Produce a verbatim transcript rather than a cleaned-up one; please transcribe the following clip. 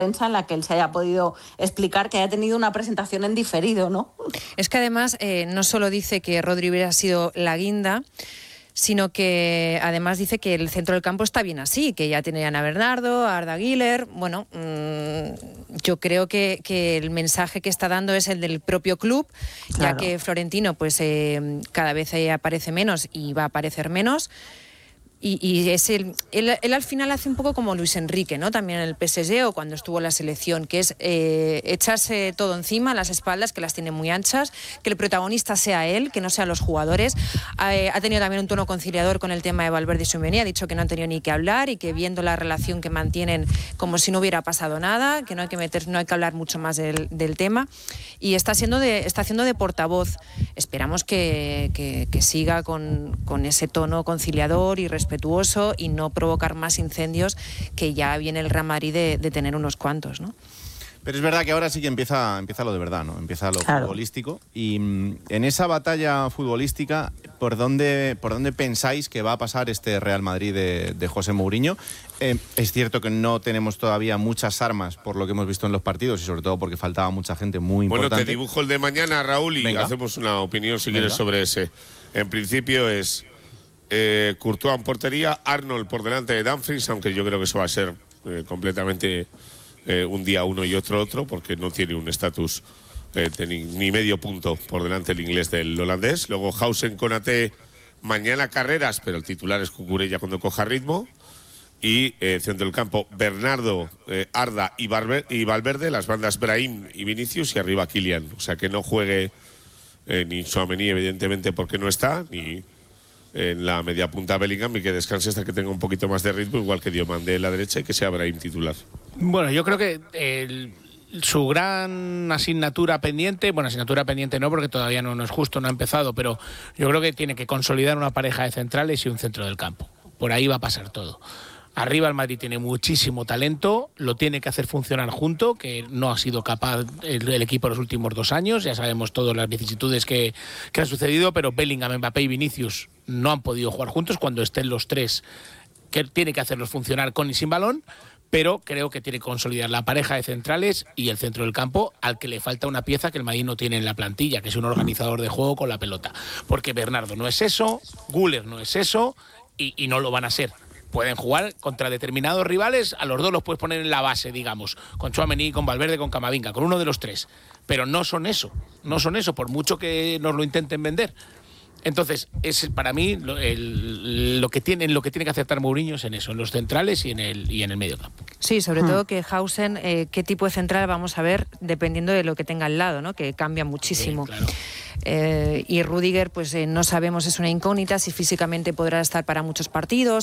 prensa en la que él se haya podido explicar que haya tenido una presentación en diferido, ¿no? Es que además eh, no solo dice que Rodri hubiera sido la guinda, sino que además dice que el centro del campo está bien así, que ya tienen a Bernardo, a Arda Güler. Bueno, mmm, yo creo que, que el mensaje que está dando es el del propio club, claro. Ya que Florentino pues eh, cada vez aparece menos y va a aparecer menos. Y, y es el, él, él al final hace un poco como Luis Enrique, ¿no? También en el P S G o cuando estuvo en la selección, que es eh, echarse todo encima, las espaldas, que las tiene muy anchas, que el protagonista sea él, que no sean los jugadores. Eh, ha tenido también un tono conciliador con el tema de Valverde y Tchouaméni, ha dicho que no han tenido ni que hablar y que viendo la relación que mantienen como si no hubiera pasado nada, que no hay que meter, no hay que hablar mucho más del, del tema. Y está, siendo de, está haciendo de portavoz. Esperamos que, que, que siga con, con ese tono conciliador y respetuoso respetuoso y no provocar más incendios, que ya viene el Real Madrid de, de tener unos cuantos, ¿no? Pero es verdad que ahora sí que empieza, empieza lo de verdad, ¿no? Empieza lo claro. futbolístico. Y mm, en esa batalla futbolística, ¿por dónde, ¿por dónde pensáis que va a pasar este Real Madrid de, de José Mourinho? Eh, es cierto que no tenemos todavía muchas armas por lo que hemos visto en los partidos y sobre todo porque faltaba mucha gente muy bueno, importante. Bueno, te dibujo el de mañana, Raúl, y Venga. hacemos una opinión si Venga. quieres sobre ese. En principio es eh, Courtois en portería, Arnold por delante de Dumfries, aunque yo creo que eso va a ser eh, completamente... Eh, un día uno y otro otro, porque no tiene un estatus eh, ni, ni medio punto por delante el inglés del holandés. Luego Hausen, Konaté, mañana Carreras, pero el titular es Cucurella cuando coja ritmo. Y eh, centro del campo, Bernardo, eh, Arda y, Barber, y Valverde, las bandas Brahim y Vinicius, y arriba Kylian. O sea, que no juegue eh, ni Tchouaméni, evidentemente, porque no está, ni en la media punta Bellingham, y que descanse hasta que tenga un poquito más de ritmo, igual que Diomande en la derecha, y que sea Brahim titular. Bueno, yo creo que el, su gran asignatura pendiente, bueno, asignatura pendiente no, porque todavía no, no es justo, no ha empezado, pero yo creo que tiene que consolidar una pareja de centrales y un centro del campo. Por ahí va a pasar todo. Arriba el Madrid tiene muchísimo talento, lo tiene que hacer funcionar junto, que no ha sido capaz el, el equipo los últimos dos años, ya sabemos todas las vicisitudes que, que han sucedido, pero Bellingham, Mbappé y Vinicius no han podido jugar juntos. Cuando estén los tres, que tiene que hacerlos funcionar con y sin balón, pero creo que tiene que consolidar la pareja de centrales y el centro del campo, al que le falta una pieza que el Madrid no tiene en la plantilla, que es un organizador de juego con la pelota, porque Bernardo no es eso, Güler no es eso, y, y no lo van a ser. Pueden jugar contra determinados rivales, a los dos los puedes poner en la base, digamos, con Tchouaméni, con Valverde, con Camavinga, con uno de los tres. Pero no son eso, no son eso, por mucho que nos lo intenten vender. Entonces, es para mí lo, el, lo que tiene, lo que tiene que aceptar Mourinho es en eso, en los centrales y en el y en el medio campo. Sí, sobre hmm. todo que Hausen, eh, qué tipo de central vamos a ver dependiendo de lo que tenga al lado, ¿no? Que cambia muchísimo. Sí, claro. Eh, y Rüdiger, pues eh, no sabemos, es una incógnita si físicamente podrá estar para muchos partidos.